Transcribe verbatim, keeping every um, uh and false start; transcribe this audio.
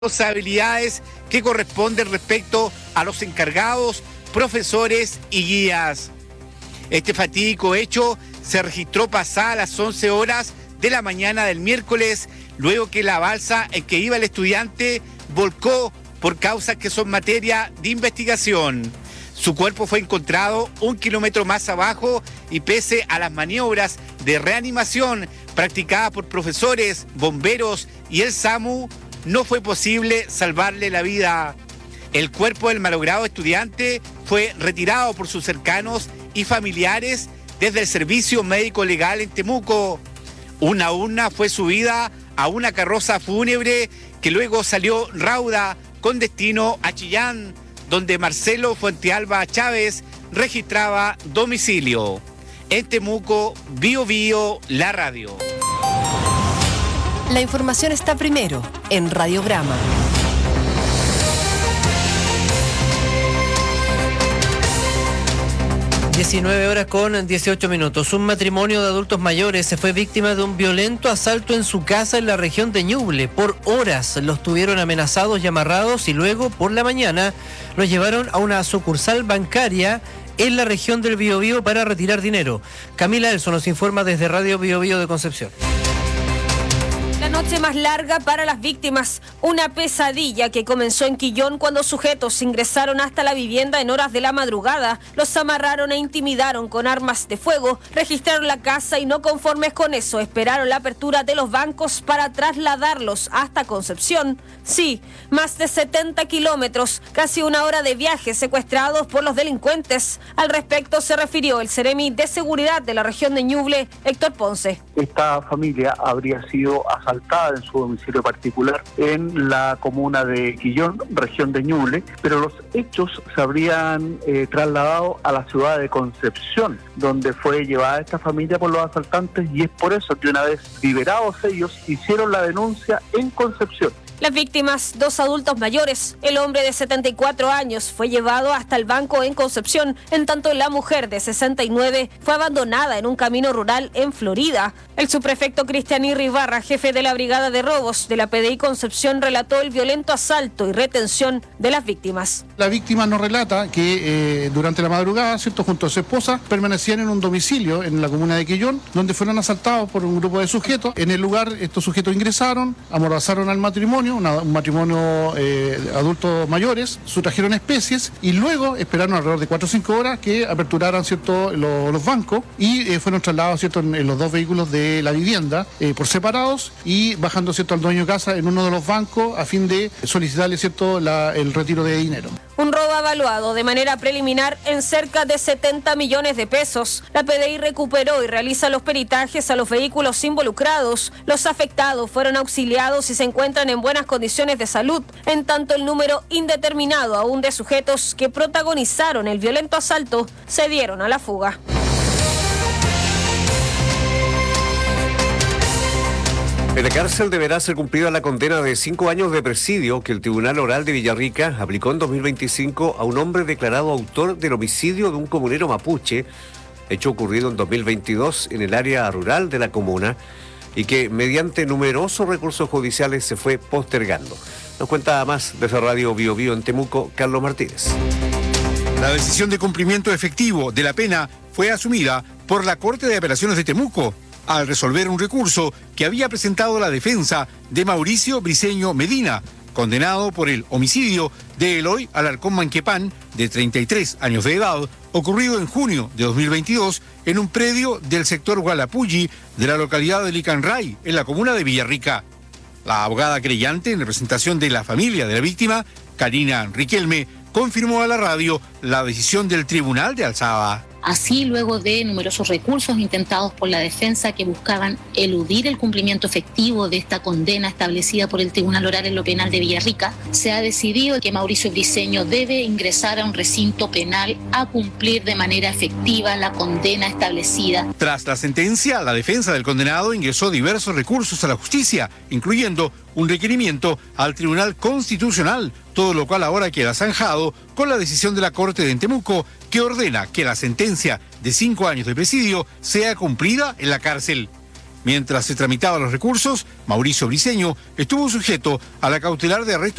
responsabilidades que corresponden respecto a los encargados, profesores y guías. Este fatídico hecho se registró pasadas las once horas de la mañana del miércoles, luego que la balsa en que iba el estudiante volcó por causas que son materia de investigación. Su cuerpo fue encontrado un kilómetro más abajo y pese a las maniobras de reanimación practicadas por profesores, bomberos y el SAMU, no fue posible salvarle la vida. El cuerpo del malogrado estudiante fue retirado por sus cercanos y familiares desde el servicio médico legal en Temuco. Una urna fue subida a una carroza fúnebre que luego salió rauda con destino a Chillán, donde Marcelo Fuentealba Chávez registraba domicilio. En Temuco, Bio Bio, la radio. La información está primero en Radiograma. diecinueve horas con dieciocho minutos. Un matrimonio de adultos mayores se fue víctima de un violento asalto en su casa en la región de Ñuble. Por horas los tuvieron amenazados y amarrados y luego, por la mañana, los llevaron a una sucursal bancaria en la región del Biobío para retirar dinero. Camila Elso nos informa desde Radio Biobío de Concepción. La noche más larga para las víctimas, una pesadilla que comenzó en Quillón cuando sujetos ingresaron hasta la vivienda en horas de la madrugada, los amarraron e intimidaron con armas de fuego, registraron la casa y no conformes con eso, esperaron la apertura de los bancos para trasladarlos hasta Concepción. Sí, más de setenta kilómetros, casi una hora de viaje secuestrados por los delincuentes. Al respecto se refirió el Seremi de Seguridad de la región de Ñuble, Héctor Ponce. Esta familia habría sido asaltada en su domicilio particular en la comuna de Quillón, región de Ñuble, pero los hechos se habrían eh, trasladado a la ciudad de Concepción, donde fue llevada esta familia por los asaltantes, y es por eso que una vez liberados ellos hicieron la denuncia en Concepción. Las víctimas, dos adultos mayores. El hombre de setenta y cuatro años fue llevado hasta el banco en Concepción, en tanto la mujer de sesenta y nueve fue abandonada en un camino rural en Florida. El subprefecto Cristian Irribarra, jefe de la Brigada de Robos de la P D I Concepción, relató el violento asalto y retención de las víctimas. La víctima nos relata que eh, durante la madrugada, ¿cierto?, junto a su esposa, permanecían en un domicilio en la comuna de Quillón, donde fueron asaltados por un grupo de sujetos. En el lugar, estos sujetos ingresaron, amordazaron al matrimonio, Una, un matrimonio eh, adultos mayores, sustrajeron especies y luego esperaron alrededor de cuatro o cinco horas que aperturaran, ¿cierto?, los, los bancos y eh, fueron trasladados, ¿cierto?, en, en los dos vehículos de la vivienda eh, por separados y bajando, ¿cierto?, al dueño de casa en uno de los bancos a fin de solicitarle, ¿cierto?, la, el retiro de dinero. Un robo evaluado de manera preliminar en cerca de setenta millones de pesos. La P D I recuperó y realiza los peritajes a los vehículos involucrados. Los afectados fueron auxiliados y se encuentran en buenas condiciones de salud, en tanto el número indeterminado aún de sujetos que protagonizaron el violento asalto se dieron a la fuga. En la cárcel deberá ser cumplida la condena de cinco años de presidio que el Tribunal Oral de Villarrica aplicó en dos mil veinticinco a un hombre declarado autor del homicidio de un comunero mapuche, hecho ocurrido en dos mil veintidós en el área rural de la comuna y que mediante numerosos recursos judiciales se fue postergando. Nos cuenta más desde Radio Bio Bio en Temuco, Carlos Martínez. La decisión de cumplimiento efectivo de la pena fue asumida por la Corte de Apelaciones de Temuco, al resolver un recurso que había presentado la defensa de Mauricio Briceño Medina, condenado por el homicidio de Eloy Alarcón Manquepán, de treinta y tres años de edad, ocurrido en junio de dos mil veintidós en un predio del sector Gualapulli de la localidad de Licanray, en la comuna de Villarrica. La abogada creyente, en representación de la familia de la víctima, Karina Riquelme, confirmó a la radio la decisión del Tribunal de Alzada. Así, luego de numerosos recursos intentados por la defensa que buscaban eludir el cumplimiento efectivo de esta condena establecida por el Tribunal Oral en lo Penal de Villarrica, se ha decidido que Mauricio Briceño debe ingresar a un recinto penal a cumplir de manera efectiva la condena establecida. Tras la sentencia, la defensa del condenado ingresó diversos recursos a la justicia, incluyendo un requerimiento al Tribunal Constitucional, todo lo cual ahora queda zanjado con la decisión de la Corte de Temuco, que ordena que la sentencia de cinco años de presidio sea cumplida en la cárcel. Mientras se tramitaban los recursos, Mauricio Briceño estuvo sujeto a la cautelar de arresto